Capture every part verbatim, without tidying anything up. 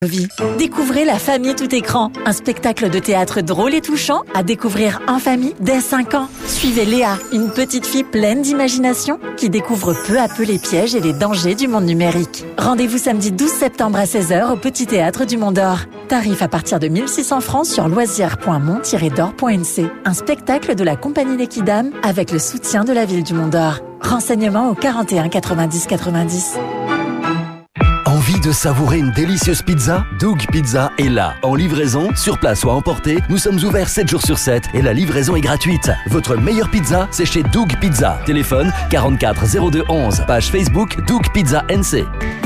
Vie. Découvrez La Famille tout écran, un spectacle de théâtre drôle et touchant à découvrir en famille dès cinq ans. Suivez Léa, une petite fille pleine d'imagination qui découvre peu à peu les pièges et les dangers du monde numérique. Rendez-vous samedi douze septembre à seize heures au Petit Théâtre du Mont d'Or. Tarif à partir de mille six cents francs sur loisirs point mont tiret d'or point n c. Un spectacle de la compagnie L'Équidame avec le soutien de la ville du Mont d'Or. Renseignements au quarante et un quatre-vingt-dix quatre-vingt-dix. Envie de savourer une délicieuse pizza? Doug Pizza est là. En livraison, sur place ou à emporter, nous sommes ouverts sept jours sur sept et la livraison est gratuite. Votre meilleure pizza, c'est chez Doug Pizza. Téléphone quarante-quatre zéro deux onze. Page Facebook Doug Pizza N C.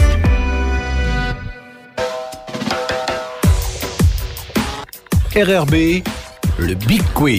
R R B, le Big Quiz.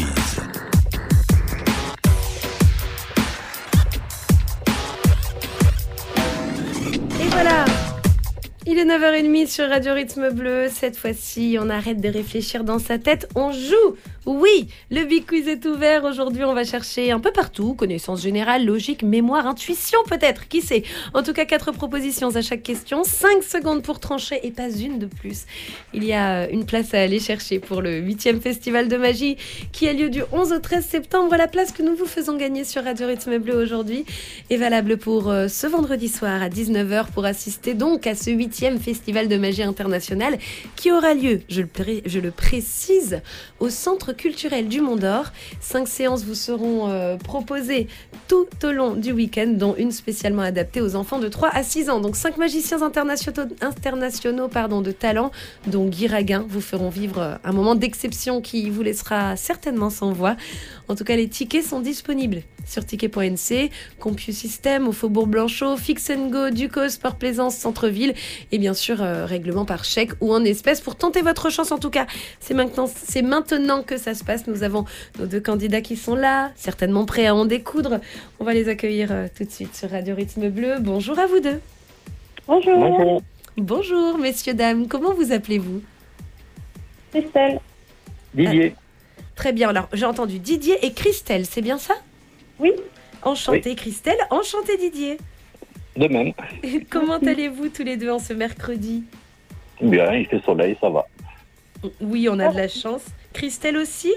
Et voilà! Il est neuf heures trente sur Radio Rythme Bleu. Cette fois-ci, on arrête de réfléchir dans sa tête, on joue. Oui, le Big Quiz est ouvert. Aujourd'hui, on va chercher un peu partout. Connaissance générale, logique, mémoire, intuition peut-être, qui sait. En tout cas, quatre propositions à chaque question. cinq secondes pour trancher et pas une de plus. Il y a une place à aller chercher pour le huitième Festival de Magie qui a lieu du onze au treize septembre. La place que nous vous faisons gagner sur Radio Rythme Bleu aujourd'hui est valable pour euh, ce vendredi soir à dix-neuf heures pour assister donc à ce huitième Festival de Magie international qui aura lieu, je le, pré- je le précise, au Centre culturel du Mont d'Or. Cinq séances vous seront euh, proposées tout au long du week-end, dont une spécialement adaptée aux enfants de trois à six ans. Donc cinq magiciens internationaux, internationaux pardon, de talent, dont Guy Raguin, vous feront vivre un moment d'exception qui vous laissera certainement sans voix. En tout cas, les tickets sont disponibles sur ticket point n c, CompuSystem au Faubourg Blanchot, Fix and Go, Ducos, Sport Plaisance, Centre-Ville et bien sûr euh, règlement par chèque ou en espèces pour tenter votre chance. En tout cas, c'est maintenant, c'est maintenant que ça se passe. Nous avons nos deux candidats qui sont là, certainement prêts à en découdre. On va les accueillir euh, tout de suite sur Radio Rythme Bleu. Bonjour à vous deux. Bonjour. Bonjour. Bonjour messieurs, dames. Comment vous appelez-vous? Christelle. Didier. Ah, très bien. Alors, j'ai entendu Didier et Christelle, c'est bien ça? Oui. Enchantée Oui. Christelle, enchantée Didier. De même. Comment allez-vous tous les deux en ce mercredi? Bien, il fait soleil, ça va. Oui, on a de la chance. Christelle aussi?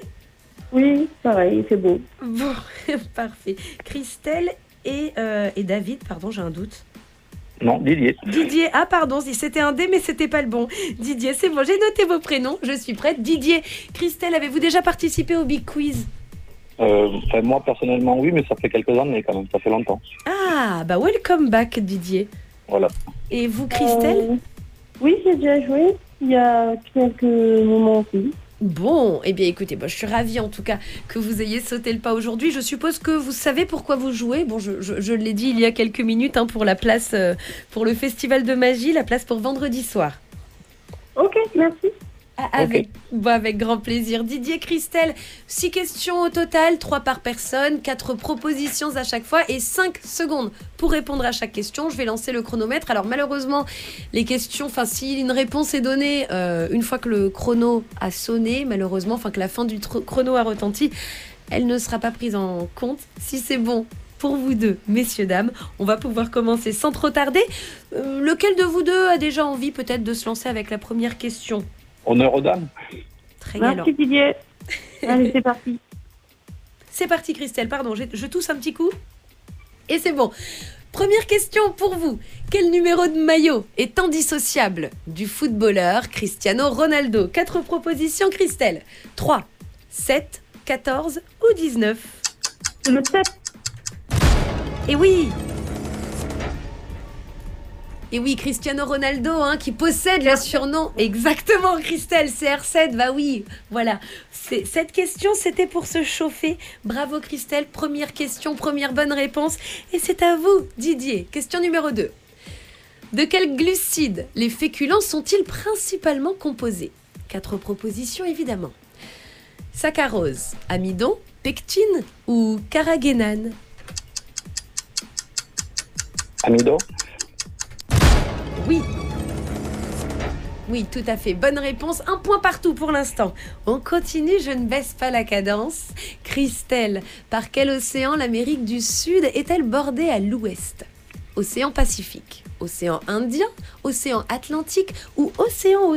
Oui, pareil, c'est beau. Bon, parfait. Christelle et, euh, et David, pardon, j'ai un doute. Non, Didier. Didier, ah pardon, c'était un D mais c'était pas le bon. Didier, c'est bon, j'ai noté vos prénoms, je suis prête. Didier, Christelle, avez-vous déjà participé au Big Quiz? Euh, enfin, moi, personnellement, oui, mais ça fait quelques années quand même, ça fait longtemps. Ah, bah welcome back Didier. Voilà. Et vous Christelle? Euh, Oui, j'ai déjà joué il y a quelques moments aussi. Bon, eh bien écoutez, bah, je suis ravie en tout cas que vous ayez sauté le pas aujourd'hui. Je suppose que vous savez pourquoi vous jouez. Bon, je, je, je l'ai dit il y a quelques minutes hein, pour la place, euh, pour le Festival de Magie, la place pour vendredi soir. Ok, merci. Ah, avec, bon, avec grand plaisir. Didier, Christelle, six questions au total, trois par personne, quatre propositions à chaque fois et cinq secondes pour répondre à chaque question. Je vais lancer le chronomètre. Alors malheureusement, les questions, enfin si une réponse est donnée euh, une fois que le chrono a sonné, malheureusement, enfin que la fin du tr- chrono a retenti, elle ne sera pas prise en compte. Si c'est bon pour vous deux, messieurs, dames, on va pouvoir commencer sans trop tarder. Euh, lequel de vous deux a déjà envie peut-être de se lancer avec la première question ? Honneur aux dames. Très galant. Merci Didier. Allez, c'est parti. C'est parti Christelle, pardon, je, je tousse un petit coup. Et c'est bon. Première question pour vous. Quel numéro de maillot est indissociable du footballeur Cristiano Ronaldo? Quatre propositions Christelle. trois, sept, quatorze ou dix-neuf? Le sept. Et oui. Et oui, Cristiano Ronaldo, hein, qui possède le surnom. Exactement, Christelle, C R sept, bah oui, voilà. C'est, cette question, c'était pour se chauffer. Bravo, Christelle, première question, première bonne réponse. Et c'est à vous, Didier. Question numéro deux. De quels glucides les féculents sont-ils principalement composés? Quatre propositions, évidemment. Saccharose, amidon, pectine ou carragénane? Amidon. Oui. Oui, tout à fait. Bonne réponse. Un point partout pour l'instant. On continue, je ne baisse pas la cadence. Christelle, par quel océan l'Amérique du Sud est-elle bordée à l'ouest? Océan Pacifique, océan Indien, océan Atlantique ou océan